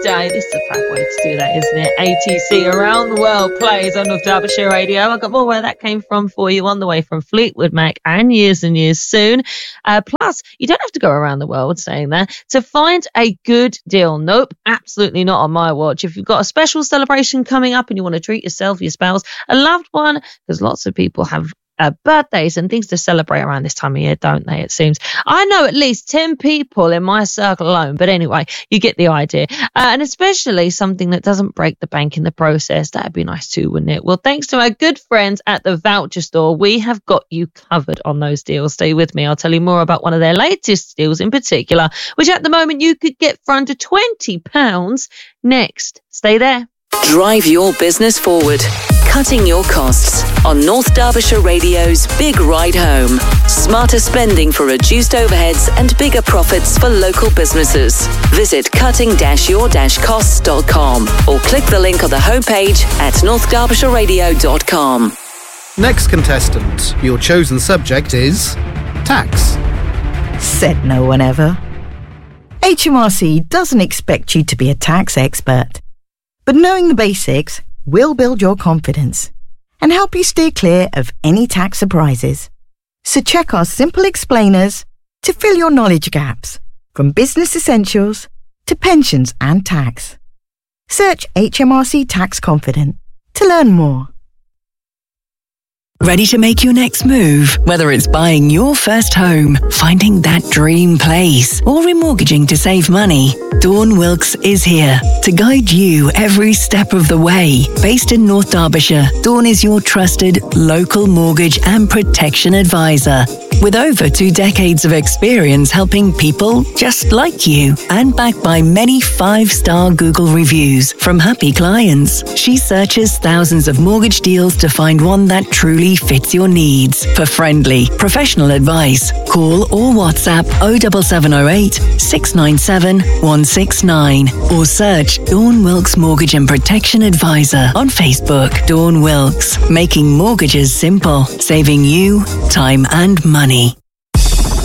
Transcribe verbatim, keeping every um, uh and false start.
Tuesday. This is a fab way to do that, isn't it? A T C Around the World plays on North Derbyshire Radio. I got more where that came from for you on the way from Fleetwood Mac and Years and Years Soon. Uh, plus, you don't have to go around the world saying that to find a good deal. Nope, absolutely not on my watch. If you've got a special celebration coming up and you want to treat yourself, your spouse, a loved one, because lots of people have Uh, birthdays and things to celebrate around this time of year, don't they? It seems. I know at least ten people in my circle alone, but anyway, you get the idea. Uh, and especially something that doesn't break the bank in the process. That'd be nice too, wouldn't it? Well, thanks to our good friends at the Voucher Store, we have got you covered on those deals. Stay with me. I'll tell you more about one of their latest deals in particular, which at the moment you could get for under twenty pounds next. Stay there. Drive your business forward. Cutting your costs on North Derbyshire Radio's Big Ride Home. Smarter spending for reduced overheads and bigger profits for local businesses. Visit cutting your costs dot com or click the link on the homepage at north derbyshire radio dot com. Next contestant, your chosen subject is tax. Said no one ever. H M R C doesn't expect you to be a tax expert, but knowing the basics will build your confidence and help you steer clear of any tax surprises. So check our simple explainers to fill your knowledge gaps, from business essentials to pensions and tax. Search H M R C Tax Confident to learn more. Ready to make your next move? Whether it's buying your first home, finding that dream place, or remortgaging to save money, Dawn Wilkes is here to guide you every step of the way. Based in North Derbyshire, Dawn is your trusted local mortgage and protection advisor. With over two decades of experience helping people just like you, and backed by many five-star Google reviews from happy clients, she searches thousands of mortgage deals to find one that truly fits your needs. For friendly, professional advice, call or WhatsApp oh seven seven oh eight, six nine seven, one six nine or search Dawn Wilkes Mortgage and Protection Advisor on Facebook. Dawn Wilkes, making mortgages simple, saving you time and money.